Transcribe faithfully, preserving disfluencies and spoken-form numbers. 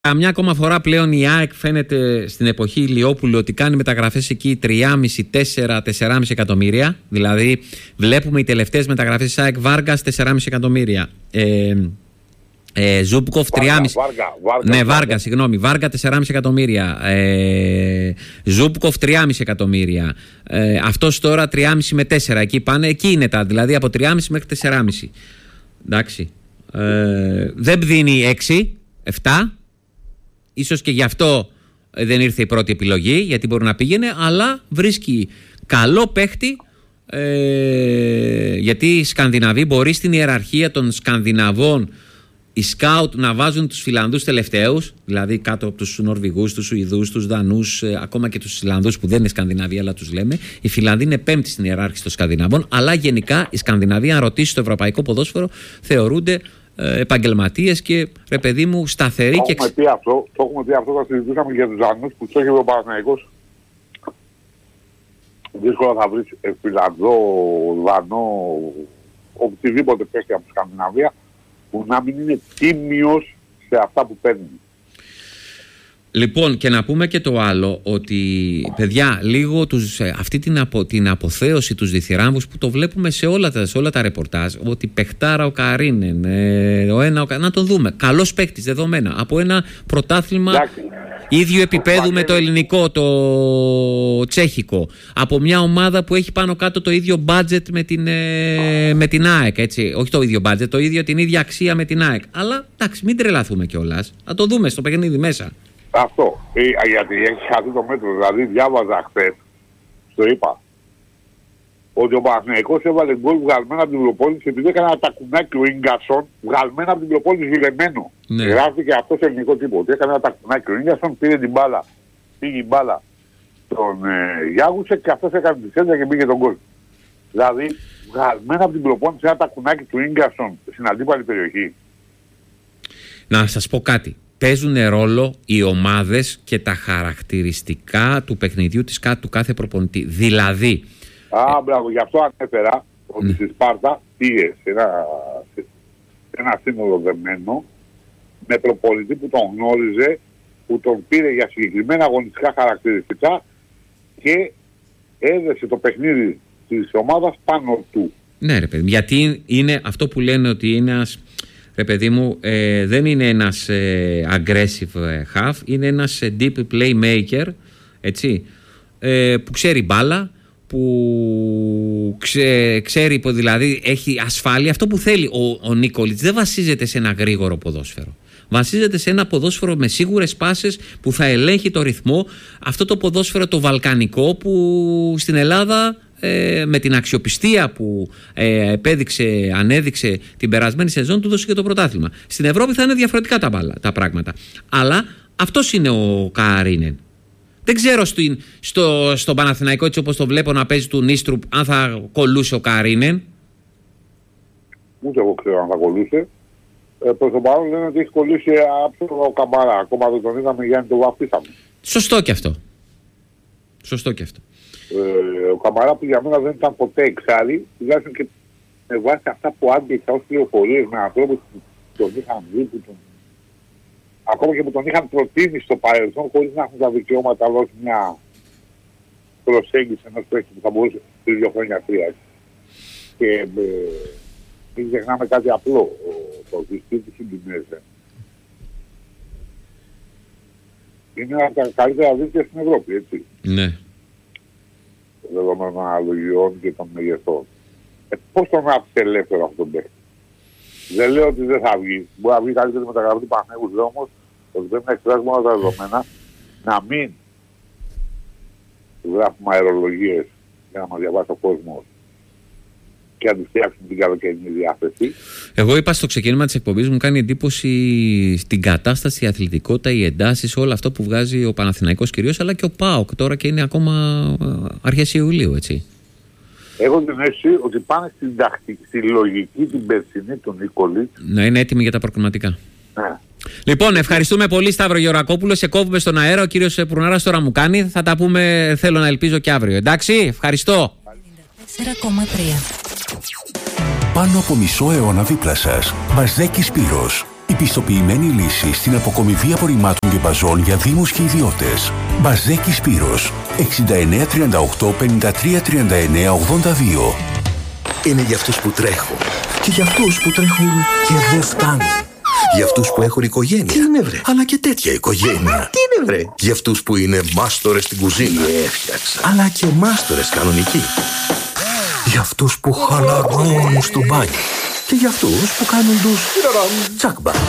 Μια ακόμα φορά πλέον η ΑΕΚ φαίνεται στην εποχή Ηλιόπουλου ότι κάνει μεταγραφές εκεί τρία κόμμα πέντε με τέσσερα εκατομμύρια. Δηλαδή βλέπουμε οι τελευταίες μεταγραφές της ΑΕΚ Βάργας τέσσερα κόμμα πέντε εκατομμύρια. Ε, ε, Ζούμπκοφ τρία κόμμα πέντε. Ναι, Βάργα, συγγνώμη. Βάργα τέσσερα κόμμα πέντε εκατομμύρια. Ε, Ζούμπκοφ τρία κόμμα πέντε εκατομμύρια. Ε, αυτός τώρα τρία κόμμα πέντε με τέσσερα. Εκεί πάνε, εκεί είναι τα. Δηλαδή από τρία κόμμα πέντε μέχρι τέσσερα κόμμα πέντε. Εντάξει. Ε, δεν δίνει έξι, επτά. Ίσως και γι' αυτό δεν ήρθε η πρώτη επιλογή, γιατί μπορεί να πήγαινε, αλλά βρίσκει καλό παίχτη, ε, γιατί οι Σκανδιναβοί μπορεί στην ιεραρχία των Σκανδιναβών οι σκάουτ να βάζουν τους Φιλανδούς τελευταίους, δηλαδή κάτω από τους Νορβηγούς, τους Σουηδούς, τους Δανούς, ε, ακόμα και τους Ισλανδούς που δεν είναι Σκανδιναβοί, αλλά τους λέμε. Οι Φιλανδοί είναι πέμπτη στην ιεράρχηση των Σκανδιναβών, αλλά γενικά οι Σκανδιναβοί, αν ρωτήσει το ευρωπαϊκό ποδόσφαιρο, θεωρούνται επαγγελματίες και ρε παιδί μου σταθεροί. Το και έχουμε πει αυτό, το έχουμε πει αυτό, θα συζητούσαμε για τους Δανούς που στόχευε ο Παναθηναϊκός. Δύσκολα θα βρεις Φιλανδό, Δανό, οτιδήποτε παίχτη από τη Σκανδιναβία που να μην είναι τίμιος σε αυτά που παίρνει. Λοιπόν, και να πούμε και το άλλο, ότι παιδιά, λίγο τους, αυτή την, απο, την αποθέωση τους διθυράμβους που το βλέπουμε σε όλα τα, σε όλα τα ρεπορτάζ, ότι παιχτάρα ο Καρίνεν, ε, ο ένα, ο, να τον δούμε, καλός παίκτης δεδομένα, από ένα πρωτάθλημα ίδιο επίπεδου με το ελληνικό, το τσέχικο, από μια ομάδα που έχει πάνω κάτω το ίδιο budget με την, ε, με την ΑΕΚ, έτσι, όχι το ίδιο budget, το ίδιο, την ίδια αξία με την ΑΕΚ, αλλά εντάξει, μην τρελαθούμε κιόλας, να το δούμε στο παιχνίδι μέσα. Αυτό, ε, γιατί έχει χάσει το μέτρο. Δηλαδή διάβαζα χθες, το είπα, ότι ο Παναθηναϊκός έβαλε γκολ βγαλμένα από την Πυλοπόληση επειδή έκανε ένα τακουνάκι ο Ίγκασον βγαλμένα από την Πυλοπόληση γυρεμένο. Ναι. Γράφτηκε αυτό σε ελληνικό τύπο, ότι έκανε ένα τακουνάκι ο Ίγκασον, πήρε την μπάλα, πήγε η μπάλα, τον ε, Γιάγουσε και αυτός έκανε τη σέντρα και πήγε τον γκολ. Δηλαδή βγαλμένα από την Πυλοπόληση ένα τακουνάκι του Ίγκασον στην αντίπαλη περιοχή. Να σας πω κάτι. Παίζουν ρόλο οι ομάδες και τα χαρακτηριστικά του παιχνιδιού της, του κάθε προπονητή. Δηλαδή... Α, μπράβο, γι' αυτό ανέφερα ότι ναι. Στη Σπάρτα πήγε σε ένα, σε ένα σύνολο δεμένο με προπονητή που τον γνώριζε, που τον πήρε για συγκεκριμένα αγωνιστικά χαρακτηριστικά και έδεσε το παιχνίδι της ομάδας πάνω του. Ναι ρε παιδί, γιατί είναι αυτό που λένε ότι είναι ένας... Ρε παιδί μου, ε, δεν είναι ένας ε, aggressive half, είναι ένας ε, deep playmaker, έτσι, ε, που ξέρει μπάλα, που ξέ, ξέρει, που δηλαδή έχει ασφάλεια. Αυτό που θέλει ο, ο Νίκολιτς δεν βασίζεται σε ένα γρήγορο ποδόσφαιρο. Βασίζεται σε ένα ποδόσφαιρο με σίγουρες πάσες που θα ελέγχει το ρυθμό. Αυτό το ποδόσφαιρο το βαλκανικό που στην Ελλάδα... Ε, με την αξιοπιστία που ε, επέδειξε, ανέδειξε την περασμένη σεζόν του δώσε και το πρωτάθλημα. Στην Ευρώπη θα είναι διαφορετικά τα, μπάλα, τα πράγματα. Αλλά αυτός είναι ο Καρίνεν. Δεν ξέρω στην, στο, στο Παναθηναϊκό, έτσι όπως το βλέπω να παίζει του Νίστρουπ, αν θα κολούσε ο Καρίνεν. Ούτε εγώ ξέρω αν θα κολούσε. Ε, προς το παρόν λένε ότι έχει κολλήσει άψογα ο Καμπαρά. Ακόμα δεν τον είδαμε, Γιάννη, το βαφτίσαμε. Σωστό και αυτό. Σωστό και αυτό. Ε, ο Καμαρά που για μένα δεν ήταν ποτέ εξάρι, τουλάχιστον και με βάση αυτά που άντεξα ως πληροφορίες με ανθρώπους που τον είχαν δει, που τον... ακόμα και που τον είχαν προτείνει στο παρελθόν χωρίς να έχουν τα δικαιώματα, αλλά ως μια προσέγγιση ενός παίκτη που θα μπορούσε στις δύο χρόνια τρία. Και ε, μην ξεχνάμε κάτι απλό, το διστή του Σιντινέζε είναι ένα από τα καλύτερα δίκτυα στην Ευρώπη, έτσι. Ναι. Δεδομένων αναλογιών και των μεγεθών. Ε, πώς τον άφησε ελεύθερο αυτόν τον παίκτη. Δεν λέω ότι δεν θα βγει. Μπορεί να βγει καλύτερη μεταγραφή του Παναθηναϊκού, λέω όμως ότι πρέπει να εξετάσουμε όλα τα δεδομένα, να μην γράφουμε αερολογίες για να μας διαβάσει ο κόσμος και να του φτιάξουμε την καλοκαιρινή διάθεση. Εγώ είπα στο ξεκίνημα της εκπομπής, μου κάνει εντύπωση στην κατάσταση, η αθλητικότητα, οι εντάσεις, όλο αυτό που βγάζει ο Παναθηναϊκός κυρίως, αλλά και ο ΠΑΟΚ τώρα και είναι ακόμα αρχές Ιουλίου, έτσι. Έχω την αίσθηση ότι πάνε στην τακτική, στη λογική την περσινή του Νίκολη. Να είναι έτοιμοι για τα προκριματικά. Ναι. Λοιπόν, ευχαριστούμε πολύ Σταύρο Γεωργακόπουλο. Σε κόβουμε στον αέρα. Ο κύριος Πουρναράς τώρα μου κάνει. Θα τα πούμε, θέλω να ελπίζω και αύριο. Εντάξει, ευχαριστώ. τέσσερα κόμμα τρία. Πάνω από μισό αιώνα δίπλα σας. Μπαζέκης Σπύρος. Η πιστοποιημένη λύση στην αποκομιβή απορριμμάτων και μπαζών για δήμους και ιδιώτες. Μπαζέκη Σπύρος, εξήντα εννέα τριάντα οκτώ πενήντα τρία τριάντα εννέα ογδόντα δύο. Είναι για αυτούς που τρέχουν και για αυτούς που τρέχουν και δεν φτάνουν. Για αυτούς που έχουν οικογένεια. Τι είναι βρε? Αλλά και τέτοια οικογένεια. Τι είναι βρε? Για αυτούς που είναι μάστορες στην κουζίνα. Έφτιαξα. Αλλά και μάστορες κανονικοί. Για αυτούς που χαλαρώνουν στο μπάνιο. Και για αυτούς που κάνουν τους τσάκμπα.